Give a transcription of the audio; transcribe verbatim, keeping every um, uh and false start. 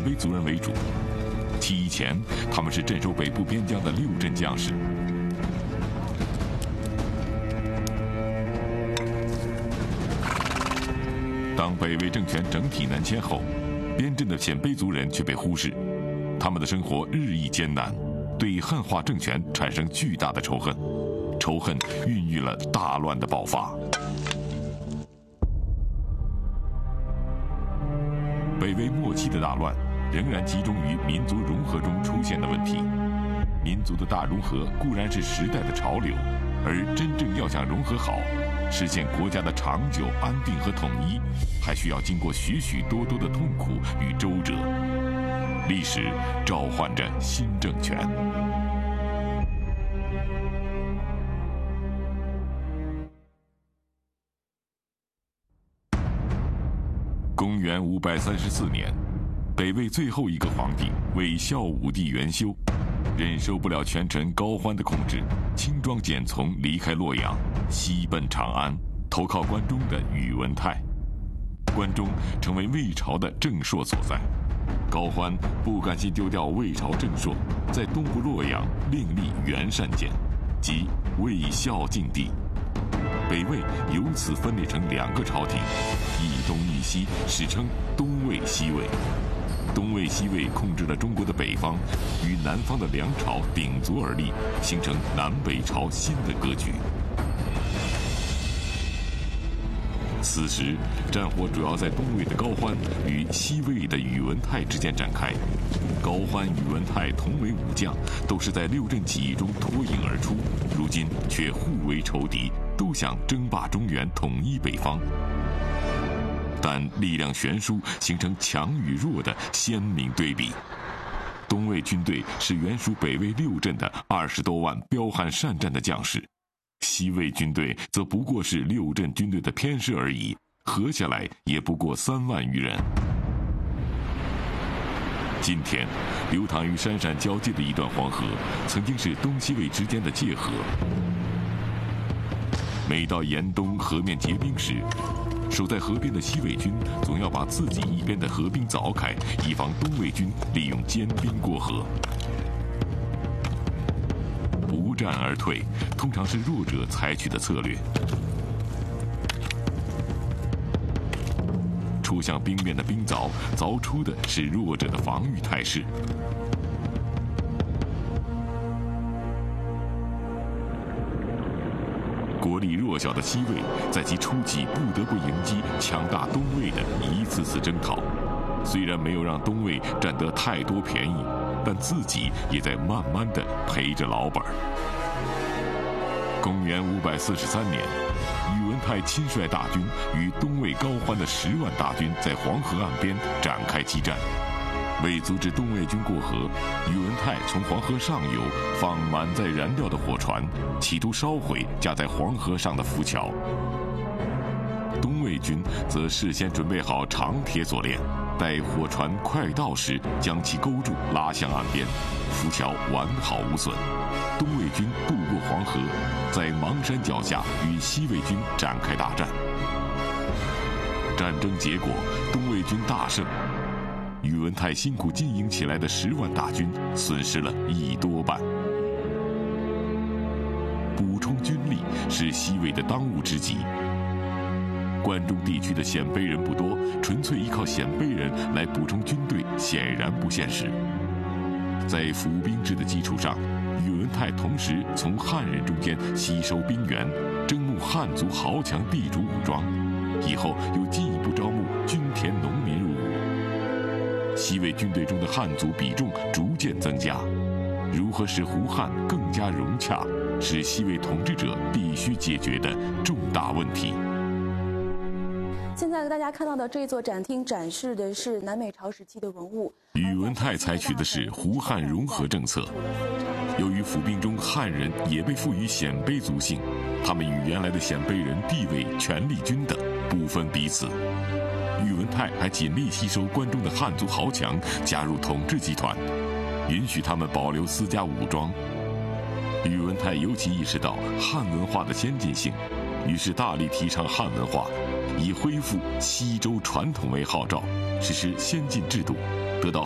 卑族人为主。起义前，他们是镇守北部边疆的六镇将士。当北魏政权整体南迁后，边镇的鲜卑族人却被忽视，他们的生活日益艰难，对汉化政权产生巨大的仇恨，仇恨孕育了大乱的爆发。北魏末期的大乱仍然集中于民族融合中出现的问题。民族的大融合固然是时代的潮流，而真正要想融合好，实现国家的长久安定和统一，还需要经过许许多多的痛苦与周折。历史召唤着新政权。公元五百三十四年，北魏最后一个皇帝魏孝武帝元修，忍受不了权臣高欢的控制，轻装简从离开洛阳，西奔长安，投靠关中的宇文泰。关中成为魏朝的正朔所在。高欢不甘心丢掉魏朝正朔，在东部洛阳另立元善监，即魏孝静帝。北魏由此分裂成两个朝廷，一东一西，史称东魏西魏。东魏西魏控制了中国的北方，与南方的梁朝鼎足而立，形成南北朝新的格局。此时，战火主要在东魏的高欢与西魏的宇文泰之间展开。高欢、宇文泰同为武将，都是在六镇起义中脱颖而出，如今却互为仇敌，都想争霸中原，统一北方。但力量悬殊，形成强与弱的鲜明对比。东魏军队是原属北魏六镇的二十多万彪悍善战的将士，西魏军队则不过是六镇军队的偏师而已，合起来也不过三万余人。今天，流淌于山陕交界的一段黄河，曾经是东西魏之间的界河。每到严冬河面结冰时，守在河边的西魏军总要把自己一边的河冰凿开，以防东魏军利用坚冰过河。不战而退，通常是弱者采取的策略。触向冰面的冰凿，凿出的是弱者的防御态势。国力弱小的西魏，在其初期不得不迎击强大东魏的一次次征讨，虽然没有让东魏占得太多便宜，但自己也在慢慢的赔着老本。公元五百四十三年，宇文泰亲率大军与东魏高欢的十万大军在黄河岸边展开激战。为阻止东魏军过河，宇文泰从黄河上游放满载燃料的火船，企图烧毁架在黄河上的浮桥。东魏军则事先准备好长铁锁链，待火船快到时将其勾住，拉向岸边，浮桥完好无损。东魏军渡过黄河，在邙山脚下与西魏军展开大战。战争结果，东魏军大胜。宇文泰辛苦经营起来的十万大军损失了一多半。补充军力是西魏的当务之急。关中地区的鲜卑人不多，纯粹依靠鲜卑人来补充军队显然不现实。在府兵制的基础上，宇文泰同时从汉人中间吸收兵员，征募汉族豪强地主武装，以后又进一步招募均田农民入伍。西魏军队中的汉族比重逐渐增加，如何使胡汉更加融洽，是西魏统治者必须解决的重大问题。 现在大家看到的这座展厅展示的是南北朝时期的文物。 宇文泰采取的是胡汉融合政策，由于府兵中汉人也被赋予鲜卑族姓，他们与原来的鲜卑人地位、权力均等，不分彼此。宇文泰还尽力吸收关中的汉族豪强加入统治集团，允许他们保留私家武装。宇文泰尤其意识到汉文化的先进性，于是大力提倡汉文化，以恢复西周传统为号召，实施先进制度，得到